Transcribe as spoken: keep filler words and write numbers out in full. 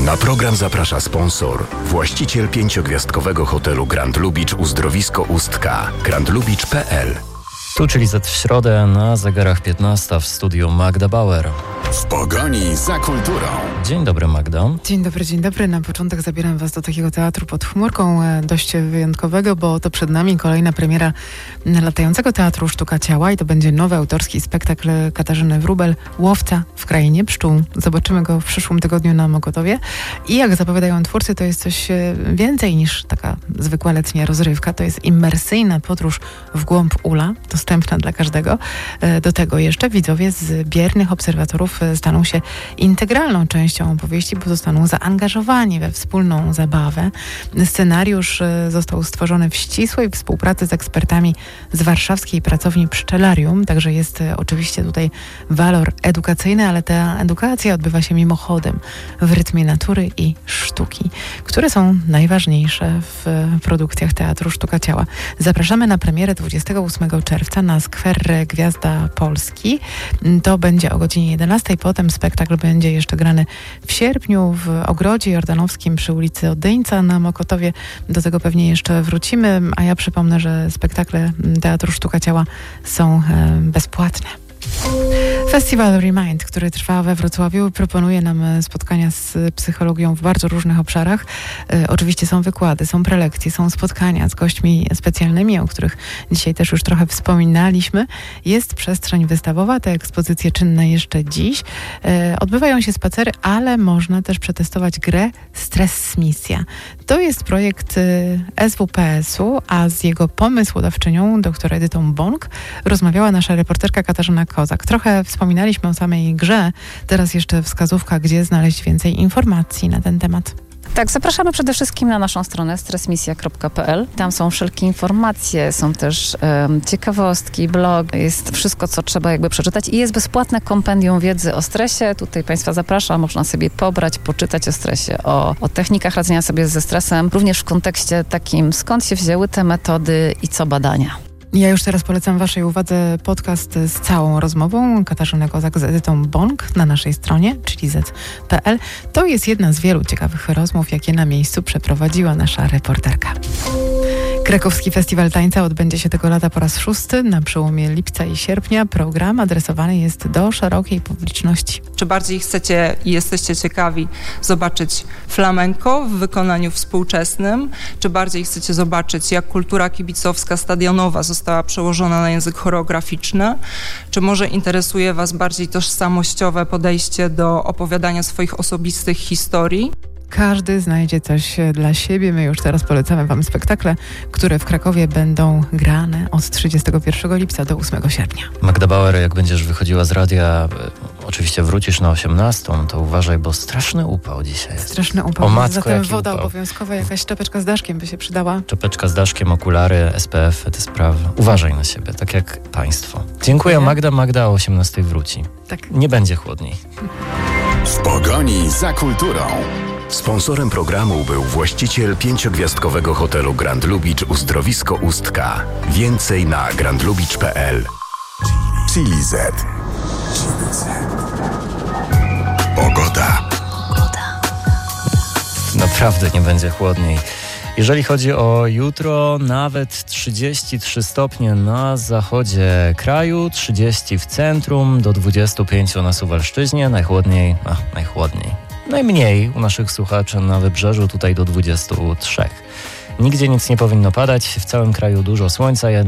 Na program zaprasza sponsor, właściciel pięciogwiazdkowego hotelu Grand Lubicz Uzdrowisko Ustka, grand lubicz kropka p l. Tu, czyli w środę na zegarach piętnasta w studiu Magda Bauer. W pogoni za kulturą. Dzień dobry, Magda. Dzień dobry, dzień dobry. Na początek zabieram Was do takiego teatru pod chmurką, dość wyjątkowego, bo to przed nami kolejna premiera latającego teatru Sztuka Ciała i to będzie nowy autorski spektakl Katarzyny Wróbel, Łowca w krainie pszczół. Zobaczymy go w przyszłym tygodniu na Mokotowie. I jak zapowiadają twórcy, to jest coś więcej niż taka zwykła letnia rozrywka. To jest imersyjna podróż w głąb ula, dostępna dla każdego. Do tego jeszcze widzowie z biernych obserwatorów staną się integralną częścią opowieści, bo zostaną zaangażowani we wspólną zabawę. Scenariusz został stworzony w ścisłej współpracy z ekspertami z warszawskiej pracowni Pszczelarium, także jest oczywiście tutaj walor edukacyjny, ale ta edukacja odbywa się mimochodem w rytmie natury i sztuki, które są najważniejsze w produkcjach Teatru Sztuka Ciała. Zapraszamy na premierę dwudziestego ósmego czerwca na skwer Gwiazda Polski. To będzie o godzinie jedenastej. Potem spektakl będzie jeszcze grany w sierpniu w Ogrodzie Jordanowskim przy ulicy Odyńca na Mokotowie. Do tego pewnie jeszcze wrócimy, a ja przypomnę, że spektakle Teatru Sztuka Ciała są bezpłatne. Festiwal Remind, który trwa we Wrocławiu, proponuje nam spotkania z psychologią w bardzo różnych obszarach. E, oczywiście są wykłady, są prelekcje, są spotkania z gośćmi specjalnymi, o których dzisiaj też już trochę wspominaliśmy. Jest przestrzeń wystawowa, te ekspozycje czynne jeszcze dziś. E, odbywają się spacery, ale można też przetestować grę Stres Misja. To jest projekt S W P S u, a z jego pomysłodawczynią, dr Edytą Bąk, rozmawiała nasza reporterka Katarzyna Kozak. Trochę wspominaliśmy o samej grze, teraz jeszcze wskazówka, gdzie znaleźć więcej informacji na ten temat. Tak, zapraszamy przede wszystkim na naszą stronę stresmisja kropka p l. Tam są wszelkie informacje, są też um, ciekawostki, blog, jest wszystko, co trzeba jakby przeczytać i jest bezpłatne kompendium wiedzy o stresie. Tutaj Państwa zapraszam, można sobie pobrać, poczytać o stresie, o, o technikach radzenia sobie ze stresem, również w kontekście takim, skąd się wzięły te metody i co badania. Ja już teraz polecam Waszej uwadze podcast z całą rozmową Katarzyny Kozak z Edytą Bąk na naszej stronie, czyli zet kropka p l. To jest jedna z wielu ciekawych rozmów, jakie na miejscu przeprowadziła nasza reporterka. Krakowski Festiwal Tańca odbędzie się tego lata po raz szósty na przełomie lipca i sierpnia. Program adresowany jest do szerokiej publiczności. Czy bardziej chcecie i jesteście ciekawi zobaczyć flamenco w wykonaniu współczesnym? Czy bardziej chcecie zobaczyć, jak kultura kibicowska stadionowa została przełożona na język choreograficzny? Czy może interesuje Was bardziej tożsamościowe podejście do opowiadania swoich osobistych historii? Każdy znajdzie coś dla siebie. My już teraz polecamy Wam spektakle, które w Krakowie będą grane od trzydziestego pierwszego lipca do ósmego sierpnia. Magda Bauer, jak będziesz wychodziła z radia, oczywiście wrócisz na osiemnastą, to uważaj, bo straszny upał dzisiaj jest. Straszny upał. O matko, zatem woda upał. Obowiązkowa, jakaś czapeczka z daszkiem by się przydała. Czapeczka z daszkiem, okulary, S P F, te sprawy. Uważaj na siebie, tak jak Państwo. Dziękuję, Magda. Magda o osiemnastej wróci. Tak. Nie będzie chłodniej. W pogoni za kulturą. Sponsorem programu był właściciel pięciogwiazdkowego hotelu Grand Lubicz Uzdrowisko Ustka. Więcej na grand lubicz kropka p l. Chili Z. Pogoda. Naprawdę nie będzie chłodniej. Jeżeli chodzi o jutro, nawet trzydzieści trzy stopnie na zachodzie kraju, trzydzieści w centrum, do dwudziestu pięciu na Suwalszczyźnie, najchłodniej, a najchłodniej. Najmniej u naszych słuchaczy na wybrzeżu, tutaj do dwudziestu trzech. Nigdzie nic nie powinno padać, w całym kraju dużo słońca,